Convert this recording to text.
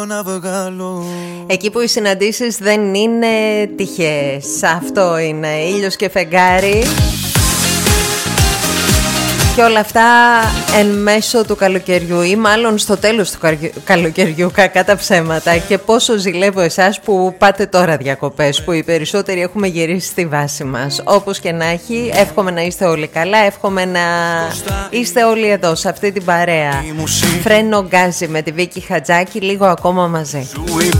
Εκεί που οι συναντήσεις δεν είναι τυχαίες. Αυτό είναι ήλιος και φεγγάρι. Και όλα αυτά εν μέσω του καλοκαιριού ή μάλλον στο τέλος του καλοκαιριού, κακά τα ψέματα. Και πόσο ζηλεύω εσάς που πάτε τώρα διακοπές, που οι περισσότεροι έχουμε γυρίσει στη βάση μας. Όπως και να έχει, εύχομαι να είστε όλοι καλά, εύχομαι να είστε όλοι εδώ σε αυτή την παρέα. Φρένο γκάζι με τη Βίκη Χατζάκη, λίγο ακόμα μαζί.